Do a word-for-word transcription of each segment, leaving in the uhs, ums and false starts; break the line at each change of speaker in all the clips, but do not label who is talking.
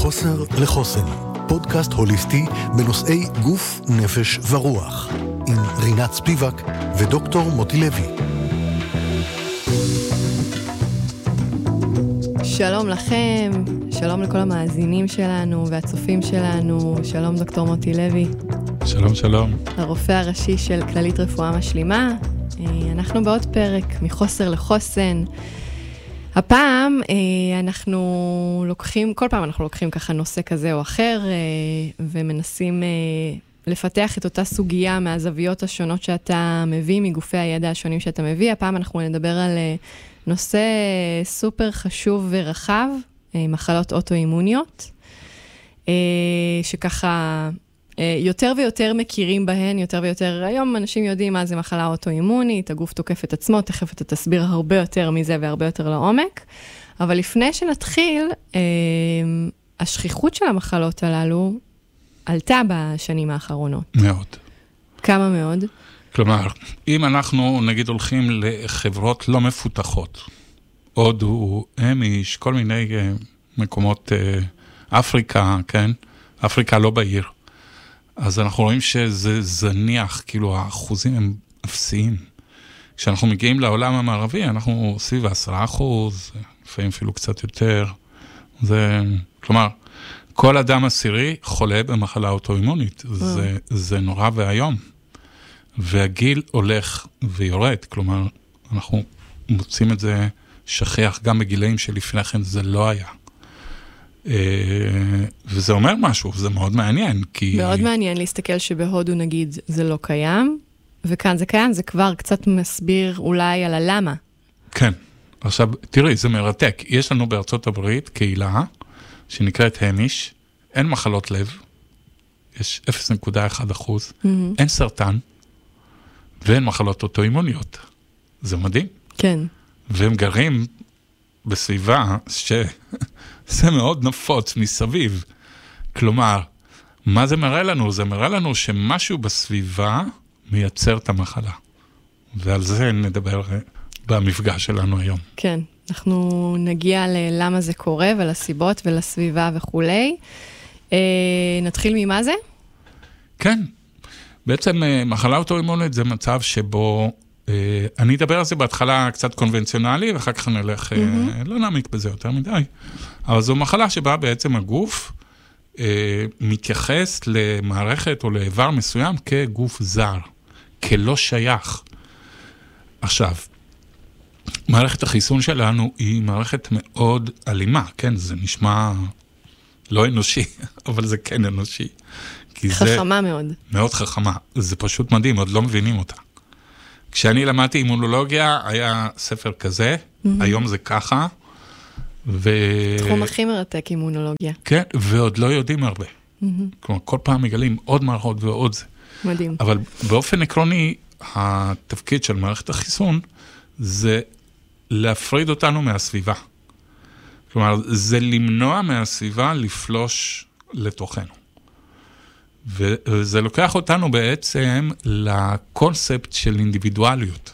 מחוסר לחוסן, פודקאסט הוליסטי בנושאי גוף, נפש ורוח, עם רינת ספיבק ודוקטור מוטי לוי.
שלום לכם, שלום לכל המאזינים שלנו והצופים שלנו, שלום דוקטור מוטי לוי.
שלום שלום.
הרופא הראשי של כללית רפואה משלימה. אנחנו בעוד פרק מחוסר לחוסן. הפעם אנחנו לוקחים, כל פעם אנחנו לוקחים ככה נושא כזה או אחר, ומנסים לפתח את אותה סוגיה מהזוויות השונות שאתה מביא, מגופי הידע השונים שאתה מביא. הפעם אנחנו נדבר על נושא סופר חשוב ורחב, מחלות אוטואימוניות, שככה יותר ויותר מכירים בהן, יותר ויותר, היום אנשים יודעים מה זה מחלה אוטואימונית, הגוף תוקף את עצמו, תכף אתה תסביר הרבה יותר מזה והרבה יותר לעומק, אבל לפני שנתחיל, השכיחות של המחלות הללו עלתה בשנים האחרונות.
מאוד.
כמה מאוד?
כלומר, אם אנחנו נגיד הולכים לחברות לא מפותחות, הודו, אמיש, כל מיני מקומות, אפריקה, כן? אפריקה לא בעיר. אז אנחנו רואים שזה זניח, כאילו האחוזים הם אפסיים. כשאנחנו מגיעים לעולם המערבי, אנחנו סביב עשרה אחוז, לפעמים אפילו קצת יותר. זה, כלומר, כל אדם עשירי חולה במחלה אוטואימונית. זה, זה נורא והיום. והגיל הולך ויורד. כלומר, אנחנו מוצאים את זה שכיח גם בגילאים שלפני כן זה לא היה. וזה אומר משהו, זה מאוד מעניין, כי...
מאוד מעניין להסתכל שבהודו נגיד זה לא קיים, וכאן זה קיים, זה כבר קצת מסביר אולי על הלמה.
כן, עכשיו תראי, זה מרתק, יש לנו בארצות הברית קהילה שנקראת המיש, אין מחלות לב, יש אפס נקודה אחת אחוז, mm-hmm. אין סרטן, ואין מחלות אוטואימוניות, זה מדהים.
כן.
והם גרים בסביבה ש... זה מאוד נפוץ מסביב. כלומר, מה זה מראה לנו? זה מראה לנו שמשהו בסביבה מייצר את המחלה. ועל זה נדבר במפגש שלנו היום.
כן, אנחנו נגיע ללמה זה קורה ולסיבות ולסביבה וכולי. אה, נתחיל ממה זה?
כן. בעצם מחלה אוטואימונית זה מצב שבו, אה, אני אדבר על זה בהתחלה קצת קונבנציונלי, ואחר כך נלך, mm-hmm. אה, לא נעמיק בזה יותר מדי. אבל זו מחלה שבה בעצם הגוף אה, מתייחס למערכת או לאיבר מסוים כגוף זר, כלא שייך. עכשיו, מערכת החיסון שלנו היא מערכת מאוד אלימה, כן? זה נשמע לא אנושי, אבל זה כן אנושי.
חכמה מאוד.
מאוד חכמה. זה פשוט מדהים, עוד לא מבינים אותה. כשאני למדתי אימונולוגיה, היה ספר כזה, mm-hmm. היום זה ככה, ו...
תחום הכי מרתק אימונולוגיה.
כן, ועוד לא יודעים הרבה. Mm-hmm. כלומר, כל פעם מגלים עוד מערכות ועוד זה.
מדהים.
אבל באופן עקרוני, התפקיד של מערכת החיסון, זה להפריד אותנו מהסביבה. כלומר, זה למנוע מהסביבה לפלוש לתוכנו. וזה לוקח אותנו בעצם לקונספט של אינדיבידואליות.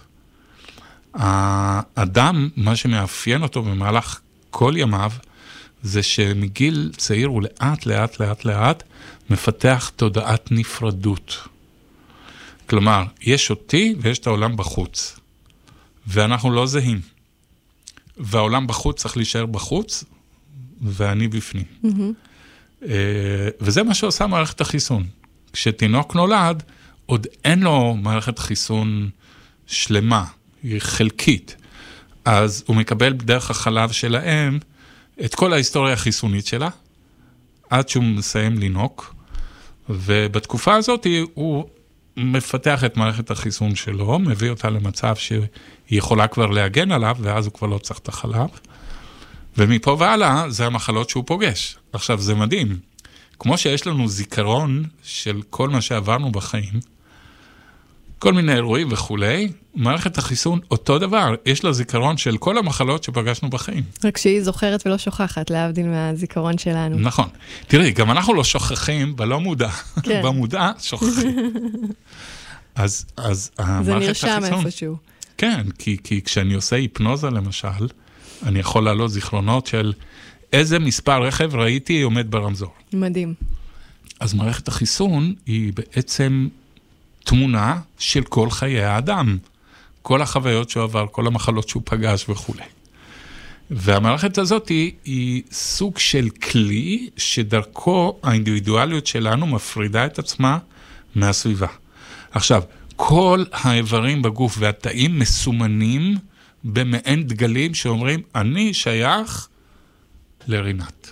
האדם, מה שמאפיין אותו במהלך כל ימיו, זה שמגיל צעיר הוא לאט, לאט, לאט, לאט, מפתח תודעת נפרדות. כלומר, יש אותי ויש את העולם בחוץ. ואנחנו לא זהים. והעולם בחוץ צריך להישאר בחוץ, ואני בפנים. Mm-hmm. וזה מה שעושה מערכת החיסון. כשתינוק נולד, עוד אין לו מערכת חיסון שלמה, היא חלקית. אז הוא מקבל בדרך החלב שלהם את כל ההיסטוריה החיסונית שלה, עד שהוא מסיים לינוק, ובתקופה הזאת הוא מפתח את מערכת החיסון שלו, מביא אותה למצב שהיא יכולה כבר להגן עליו, ואז הוא כבר לא צריך את החלב, ומפה והלאה זה המחלות שהוא פוגש. עכשיו זה מדהים, כמו שיש לנו זיכרון של כל מה שעברנו בחיים, כל מיני אירועים וכולי, מערכת החיסון אותו דבר, יש לה זיכרון של כל המחלות שפגשנו בחיים.
רק שהיא זוכרת ולא שוכחת, להבדיל מהזיכרון שלנו.
נכון. תראי, גם אנחנו לא שוכחים, בלא מודע.
כן.
במודע שוכחים. אז, אז
זה נרשם איפשהו.
כן, כי, כי כשאני עושה היפנוזה למשל, אני יכול לעלות זיכרונות של איזה מספר רכב ראיתי עומד ברמזור.
מדהים.
אז מערכת החיסון היא בעצם תמונה של כל חיי האדם. כל החוויות שהוא עבר, כל המחלות שהוא פגש וכו'. והמערכת הזאת היא, היא סוג של כלי שדרכו האינדיבידואליות שלנו מפרידה את עצמה מהסביבה. עכשיו, כל האיברים בגוף והתאים מסומנים במעין דגלים שאומרים, אני שייך לרינת.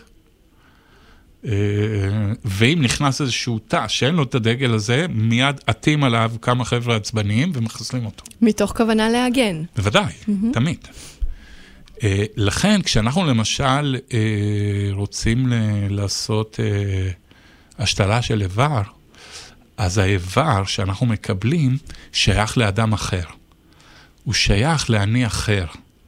ואם נכנס איזשהו תא שאין לו את הדגל הזה, מיד עטים עליו כמה חבר'ה עצבניים ומחסלים אותו.
מתוך כוונה להגן.
בוודאי, תמיד. לכן, כשאנחנו למשל רוצים לעשות השתלה של איבר, אז האיבר שאנחנו מקבלים שייך לאדם אחר. הוא שייך לעני אחר.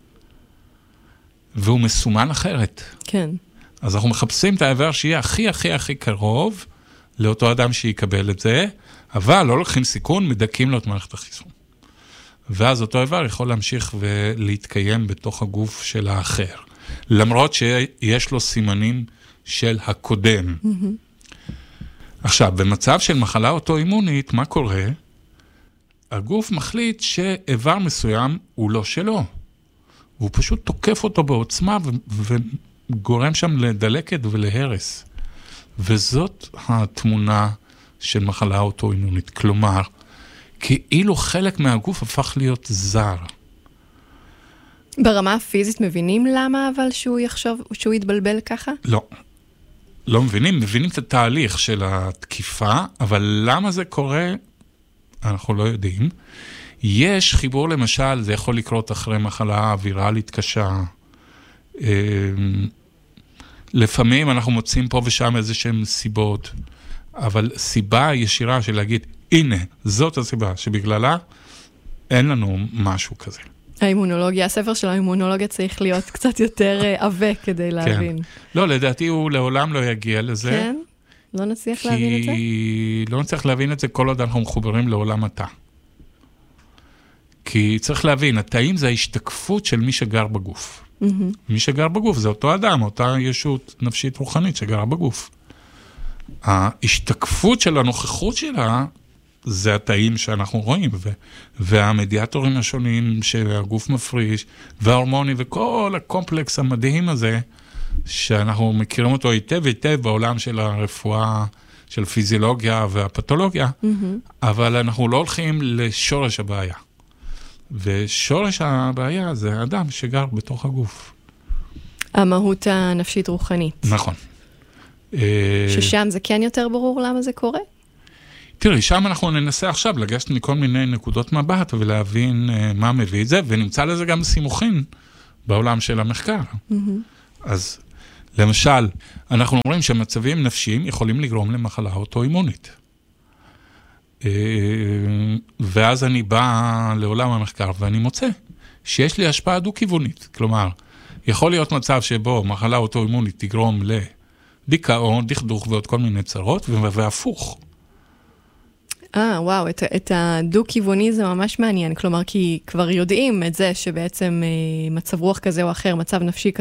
והוא מסומן אחרת.
כן.
אז אנחנו מחפשים את האיבר שיהיה הכי הכי הכי קרוב לאותו אדם שיקבל את זה, אבל לא לוקחים סיכון, מדקים לו את מערכת החיסון. ואז אותו איבר יכול להמשיך ולהתקיים בתוך הגוף של האחר. למרות שיש לו סימנים של הקודם. Mm-hmm. עכשיו, במצב של מחלה אוטואימונית, מה קורה? הגוף מחליט שאיבר מסוים הוא לא שלו. הוא פשוט תוקף אותו בעוצמה ו- וגורם שם לדלקת ולהרס. וזאת התמונה של מחלה אוטואימונית. כלומר, כאילו חלק מהגוף הפך להיות זר.
ברמה הפיזית מבינים למה אבל שהוא יחשוב, שהוא יתבלבל ככה?
לא. לא מבינים, מבינים את התהליך של התקיפה, אבל למה זה קורה, אנחנו לא יודעים. יש חיבור למשל, זה יכול לקרות אחרי מחלה ויראלית קשה. לפעמים אנחנו מוצאים פה ושם איזה שהן סיבות, אבל סיבה ישירה של להגיד, הנה, זאת הסיבה שבגללה אין לנו משהו כזה.
האימונולוגיה, הספר של האימונולוגיה צריך להיות קצת יותר עבה כדי להבין.
כן. לא, לדעתי הוא לעולם לא יגיע לזה.
כן? לא נצליח להבין את זה?
כי לא נצליח להבין את זה כל עוד אנחנו מחוברים לעולם התא. כי צריך להבין, התאים זה ההשתקפות של מי שגר בגוף. Mm-hmm. מי שגר בגוף זה אותו אדם, אותה ישות נפשית רוחנית שגרה בגוף. ההשתקפות של הנוכחות שלה, זה התאים שאנחנו רואים, ו- והמדיאטורים השונים שהגוף מפריש, וההורמונים וכל הקומפלקס המדהים הזה, שאנחנו מכירים אותו היטב היטב בעולם של הרפואה, של פיזיולוגיה והפתולוגיה, mm-hmm. אבל אנחנו לא הולכים לשורש הבעיה. ושורש הבעיה זה האדם שגר בתוך הגוף.
המהות הנפשית רוחנית.
נכון.
ששם זה כן יותר ברור למה זה קורה?
תראי, שם אנחנו ננסה עכשיו לגשת מכל מיני נקודות מבט ולהבין uh, מה מביא את זה, ונמצא לזה גם סימוכין בעולם של המחקר. Mm-hmm. אז למשל, אנחנו אומרים שמצבים נפשיים יכולים לגרום למחלה אוטואימונית. Uh, ואז אני בא לעולם המחקר ואני מוצא שיש לי השפעה דו-כיוונית. כלומר, יכול להיות מצב שבו מחלה אוטואימונית תגרום לדיכאון, דכדוך ועוד כל מיני צרות, והפוך.
אה, וואו, את, את הדו-כיווני זה ממש מעניין, כלומר, כי כבר יודעים את זה שבעצם אה, מצב רוח כזה או אחר, מצב נפשי